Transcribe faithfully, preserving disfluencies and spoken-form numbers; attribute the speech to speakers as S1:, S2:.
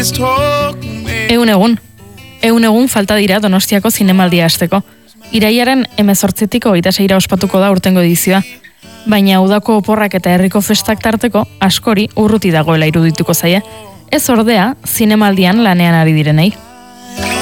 S1: Egun egun. Egun egun falta dira Donostiako zinemaldia hasteko. Iraiaren hemezortzitik hogeita seira ospatuko da urtengo edizioa. Baina udako oporrak eta herriko festak tarteko askori urruti dagoela irudituko zaie. Ez ordea, zinemaldian lanean ari direnei.